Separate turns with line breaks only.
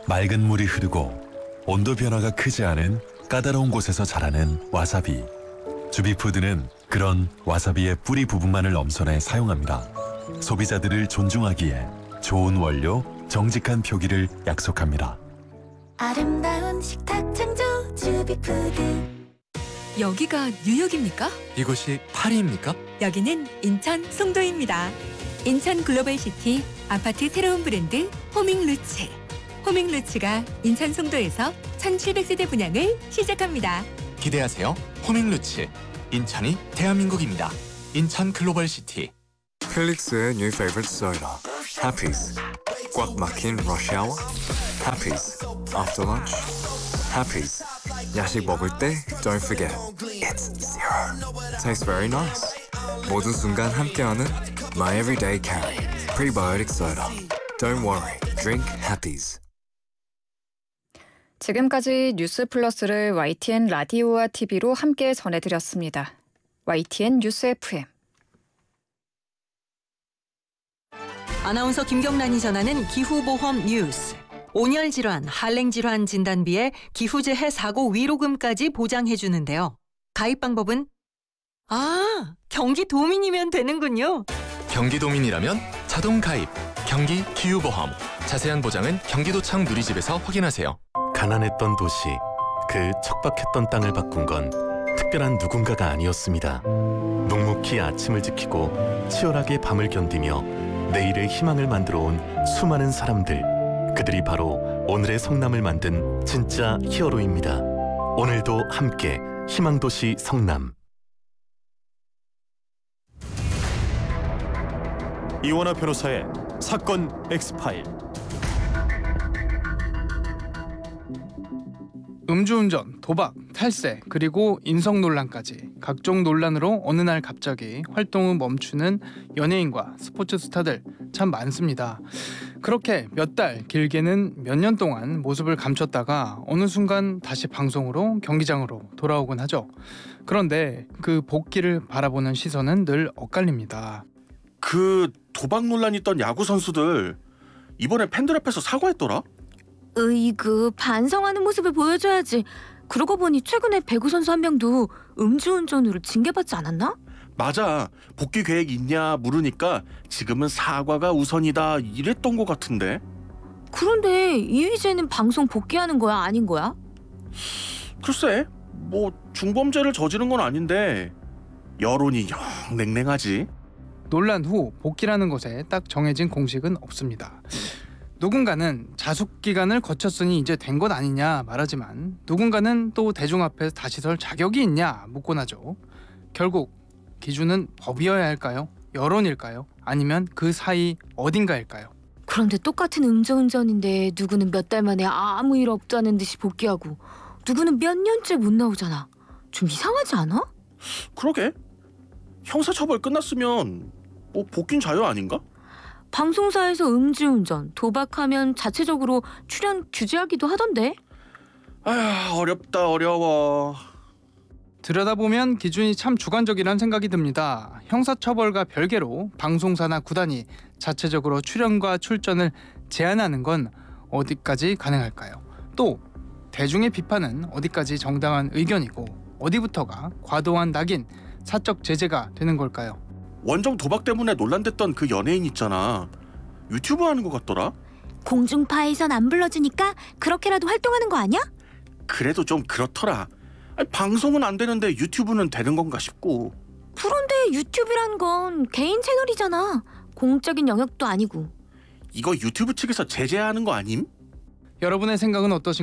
맑은 물이 흐르고 온도 변화가 크지 않은 까다로운 곳에서 자라는 와사비. 주비푸드는 그런 와사비의 뿌리 부분만을 엄선해 사용합니다. 소비자들을 존중하기에 좋은 원료, 정직한 표기를 약속합니다.
아름다운 식탁 창조 주비푸드.
여기가 뉴욕입니까?
이곳이 파리입니까?
여기는 인천 송도입니다. 인천 글로벌시티 아파트 새로운 브랜드 호밍루츠. 호밍루츠가 인천 송도에서 1700세대 분양을 시작합니다.
기대하세요. 호밍루츠. 인천이 대한민국입니다. 인천 글로벌시티.
필릭스의 new favorite soda. Happy's. 꽉 막힌 rush hour. Happy's. After lunch. Happy's. 야식 먹을 때 don't forget. It's zero. Tastes very nice. 모든 순간 함께하는 my everyday carry. Prebiotic soda. Don't worry. Drink Happy's.
지금까지 뉴스 플러스를 YTN 라디오와 TV로 함께 전해드렸습니다. YTN 뉴스 FM.
아나운서 김경란이 전하는 기후보험 뉴스. 온열 질환, 한랭 질환 진단비에 기후재해 사고 위로금까지 보장해주는데요. 가입 방법은 경기도민이면 되는군요.
경기도민이라면 자동 가입. 경기 기후보험. 자세한 보장은 경기도청 누리집에서 확인하세요.
가난했던 도시, 그 척박했던 땅을 바꾼 건 특별한 누군가가 아니었습니다. 묵묵히 아침을 지키고 치열하게 밤을 견디며 내일의 희망을 만들어 온 수많은 사람들. 그들이 바로 오늘의 성남을 만든 진짜 히어로입니다. 오늘도 함께 희망도시 성남.
이원화 변호사의 사건 X파일.
음주운전, 도박, 탈세, 그리고 인성 논란까지 각종 논란으로 어느 날 갑자기 활동을 멈추는 연예인과 스포츠 스타들 참 많습니다. 그렇게 몇 달, 길게는 몇 년 동안 모습을 감췄다가 어느 순간 다시 방송으로 경기장으로 돌아오곤 하죠. 그런데 그 복귀를 바라보는 시선은 늘 엇갈립니다.
그 도박 논란 있던 야구 선수들 이번에 팬들 앞에서 사과했더라?
으이그 반성하는 모습을 보여줘야지. 그러고 보니 최근에 배구 선수 한 명도 음주운전으로 징계받지 않았나?
맞아. 복귀 계획 있냐 물으니까 지금은 사과가 우선이다 이랬던 것 같은데.
그런데 이휘재는 방송 복귀하는 거야 아닌 거야?
글쎄 뭐 중범죄를 저지른 건 아닌데 여론이 영 냉랭하지.
논란 후 복귀라는 것에 딱 정해진 공식은 없습니다. 누군가는 자숙 기간을 거쳤으니 이제 된 것 아니냐 말하지만 누군가는 또 대중 앞에 다시 설 자격이 있냐 묻곤 하죠. 결국 기준은 법이어야 할까요? 여론일까요? 아니면 그 사이 어딘가일까요?
그런데 똑같은 음주운전인데 누구는 몇 달 만에 아무 일 없다는 듯이 복귀하고 누구는 몇 년째 못 나오잖아. 좀 이상하지 않아?
그러게. 형사처벌 끝났으면 뭐 복귀는 자유 아닌가?
방송사에서 음주운전, 도박하면 자체적으로 출연 규제하기도 하던데.
아휴 어렵다 어려워.
들여다보면 기준이 참 주관적이란 생각이 듭니다. 형사처벌과 별개로 방송사나 구단이 자체적으로 출연과 출전을 제한하는 건 어디까지 가능할까요? 또 대중의 비판은 어디까지 정당한 의견이고 어디부터가 과도한 낙인, 사적 제재가 되는 걸까요?
원정 도박 때문에 논란됐던 그 연예인 있잖아. 유튜브 하는 것 같더라?
공중파에선 안 불러주니까 그렇게라도 활동하는 거 아니야?
그래도 좀 그렇더라. 아니, 방송은 안 되는데 유튜브는 되는 건가 싶고.
그런데 유튜브란 건 개인 채널이잖아. 공적인 영역도 아니고.
이거 유튜브 측에서 제재하는 거 아님?
여러분의 생각은 어떠신가요?